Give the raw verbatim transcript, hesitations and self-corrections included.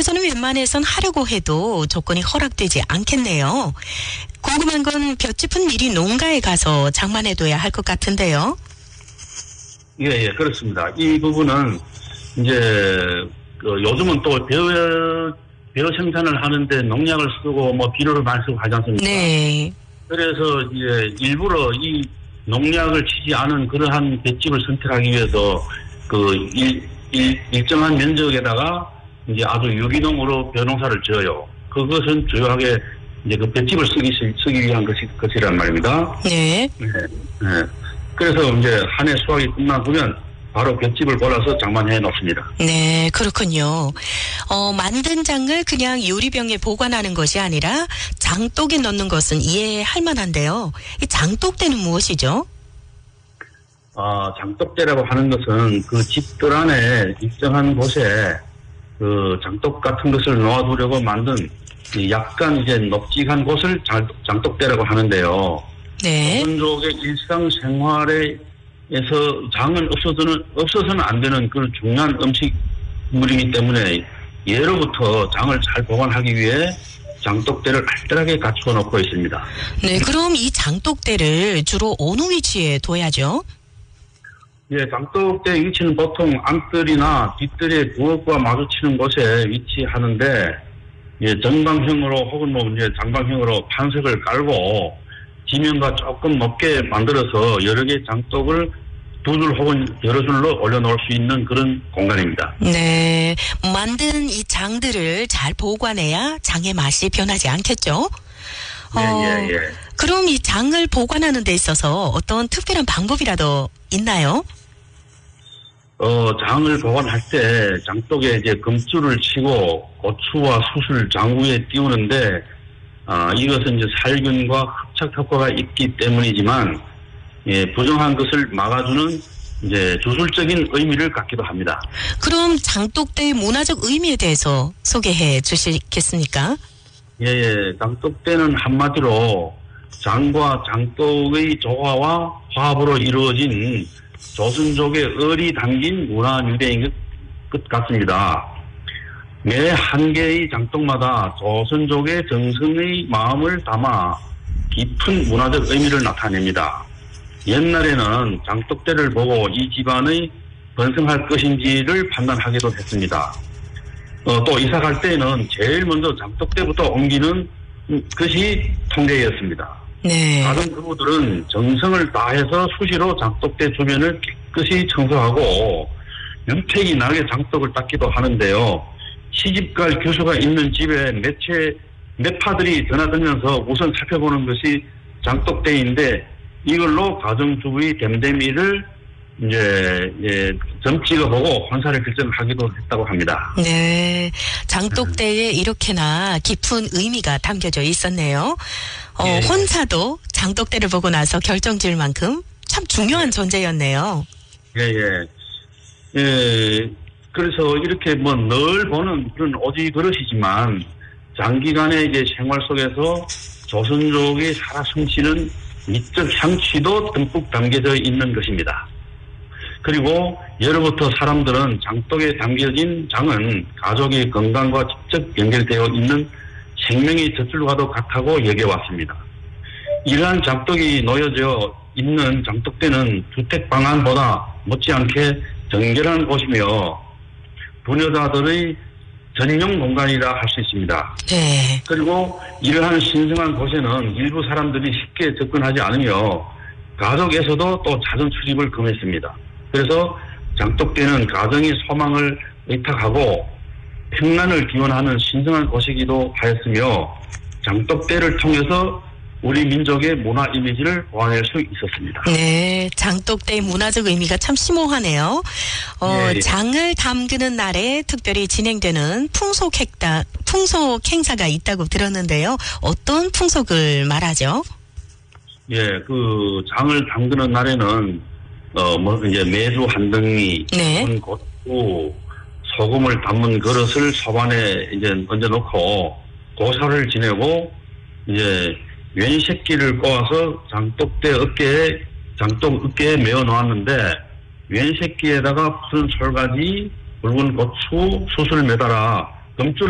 쪽에서는 웬만해선 하려고 해도 조건이 허락되지 않겠네요. 궁금한 건 볏짚은 미리 농가에 가서 장만해둬야 할 것 같은데요. 예, 예, 그렇습니다. 이 부분은 이제 그 요즘은 또 벼, 벼 생산을 하는데 농약을 쓰고 뭐 비료를 많이 쓰고 하지 않습니까? 네. 그래서 이제 일부러 이 농약을 치지 않은 그러한 볏짚을 선택하기 위해서 그 일, 일, 일정한 면적에다가 이제 아주 유기농으로 벼농사를 지어요. 그것은 주요하게 이제 그 볏짚을 쓰기, 쓰기 위한 것이, 것이란 말입니다. 네. 네. 네. 그래서 이제 한 해 수확이 끝나보면 바로 볏짚을 골라서 장만해 놓습니다. 네, 그렇군요. 어, 만든 장을 그냥 유리병에 보관하는 것이 아니라 장독에 넣는 것은 이해할 만한데요. 이 장독대는 무엇이죠? 아, 장독대라고 하는 것은 그 집들 안에 일정한 곳에 그 장독 같은 것을 놓아두려고 만든 약간 이제 넙직한 곳을 장, 장독대라고 하는데요. 네. 조선족의 일상생활에 에서 장은 없어서는, 없어서는 안 되는 그런 중요한 음식물이기 때문에 예로부터 장을 잘 보관하기 위해 장독대를 알뜰하게 갖추어 놓고 있습니다. 네, 그럼 이 장독대를 주로 어느 위치에 둬야죠? 예, 장독대 위치는 보통 안뜰이나 뒷뜰의 부엌과 마주치는 곳에 위치하는데, 예, 전방형으로 혹은 뭐 이제 장방형으로 판석을 깔고 지면과 조금 높게 만들어서 여러 개의 장독을 두 줄 혹은 여러 줄로 올려놓을 수 있는 그런 공간입니다. 네. 만든 이 장들을 잘 보관해야 장의 맛이 변하지 않겠죠? 예, 어, 예, 예. 그럼 이 장을 보관하는 데 있어서 어떤 특별한 방법이라도 있나요? 어, 장을 보관할 때 장독에 이제 금줄을 치고 고추와 숯을 장 위에 띄우는데, 아, 이것은 이제 살균과 흡착 효과가 있기 때문이지만, 예, 부정한 것을 막아주는 이제 주술적인 의미를 갖기도 합니다. 그럼 장독대의 문화적 의미에 대해서 소개해 주시겠습니까? 예, 예. 장독대는 한마디로 장과 장독의 조화와 화합으로 이루어진 조선족의 을이 담긴 문화 유래인 것 같습니다. 매 한 개의 장독마다 조선족의 정성의 마음을 담아 깊은 문화적 의미를 나타냅니다. 옛날에는 장독대를 보고 이 집안의 번성할 것인지를 판단하기도 했습니다. 어, 또 이사 갈 때는 제일 먼저 장독대부터 옮기는 것이 통례였습니다. 네. 다른 부부들은 정성을 다해서 수시로 장독대 주변을 깨끗이 청소하고 윤택이 나게 장독을 닦기도 하는데요. 시집갈 교수가 있는 집에 매체 매파들이 드나들면서 우선 살펴보는 것이 장독대인데 이걸로 가정주부의 댐댐이를 이제 예, 점 찍어보고 혼사를 결정하기도 했다고 합니다. 네, 장독대에 이렇게나 깊은 의미가 담겨져 있었네요. 어, 예. 혼사도 장독대를 보고 나서 결정지을 만큼 참 중요한 존재였네요. 예, 예. 예, 그래서 이렇게 뭐 늘 보는 그런 오지 그릇이지만 장기간의 이제 생활 속에서 조선족이 살아 숨쉬는 미적 향취도 듬뿍 담겨져 있는 것입니다. 그리고 예로부터 사람들은 장독에 담겨진 장은 가족의 건강과 직접 연결되어 있는 생명의 젖줄과도 같다고 여겨왔습니다. 이러한 장독이 놓여져 있는 장독대는 주택 방안보다 못지않게 정결한 곳이며 부녀자들의 전용 공간이라 할 수 있습니다. 네. 그리고 이러한 신성한 곳에는 일부 사람들이 쉽게 접근하지 않으며 가족에서도 또 잦은 출입을 금했습니다. 그래서 장독대는 가정의 소망을 의탁하고 평난을 기원하는 신성한 곳이기도 하였으며 장독대를 통해서 우리 민족의 문화 이미지를 보완할 수 있었습니다. 네, 장독대의 문화적 의미가 참 심오하네요. 어, 예, 예. 장을 담그는 날에 특별히 진행되는 풍속 행사, 풍속 행사가 있다고 들었는데요. 어떤 풍속을 말하죠? 예, 그 장을 담그는 날에는 어 뭐 이제 매주 한 덩이, 네. 고추, 소금을 담은 그릇을 소반에 이제 얹어 놓고 고사를 지내고 이제 왼새끼를 꼬아서 장독대 어깨에 장독 어깨에 메어 놓았는데 왼새끼에다가 푸른 솔가지, 붉은 고추, 숯을 매달아 금줄